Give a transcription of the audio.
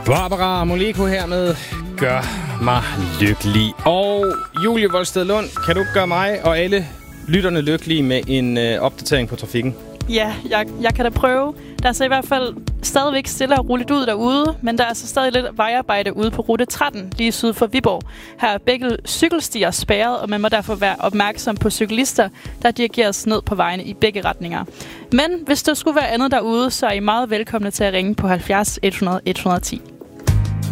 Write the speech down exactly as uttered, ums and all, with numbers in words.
Barbara Moleko her med Gør mig lykkelig. Og Julie Volsted Lund, kan du gøre mig og alle lytterne lykkelige med en øh, opdatering på trafikken? Ja, jeg, jeg kan da prøve. Der er så i hvert fald stadigvæk stille og roligt ud derude, men der er så stadig lidt vejarbejde ude på rute tretten, lige syd for Viborg. Her er begge cykelstier spærret, og man må derfor være opmærksom på cyklister, der dirigeres ned på vejene i begge retninger. Men hvis der skulle være andet derude, så er I meget velkomne til at ringe på halvfjerds et hundrede et hundrede og ti.